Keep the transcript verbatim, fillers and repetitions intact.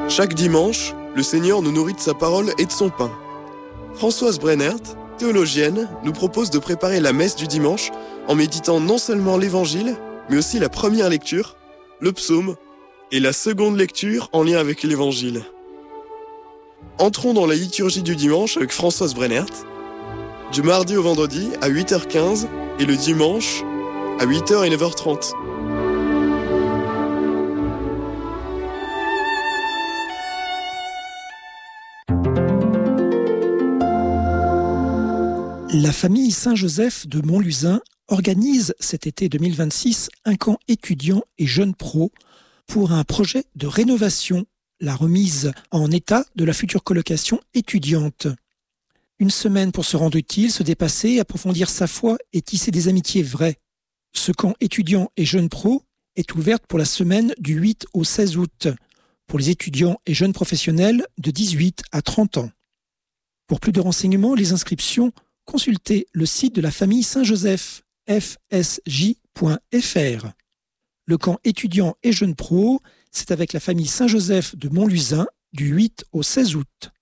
Chaque dimanche, le Seigneur nous nourrit de sa parole et de son pain. Françoise Brennert, théologienne, nous propose de préparer la messe du dimanche en méditant non seulement l'Évangile, mais aussi la première lecture, le psaume, et la seconde lecture en lien avec l'Évangile. Entrons dans la liturgie du dimanche avec Françoise Brennert, du mardi au vendredi à huit heures quinze et le dimanche à huit heures et neuf heures trente. La famille Saint-Joseph de Montlusin organise cet été deux mille vingt-six un camp étudiants et jeunes pros pour un projet de rénovation, la remise en état de la future colocation étudiante. Une semaine pour se rendre utile, se dépasser, approfondir sa foi et tisser des amitiés vraies. Ce camp étudiants et jeunes pros est ouvert pour la semaine du huit au seize août pour les étudiants et jeunes professionnels de dix-huit à trente ans. Pour plus de renseignements, les inscriptions, consultez le site de la famille Saint-Joseph, f s j point f r. Le camp étudiants et jeunes pros, c'est avec la famille Saint-Joseph de Montlusin du huit au seize août.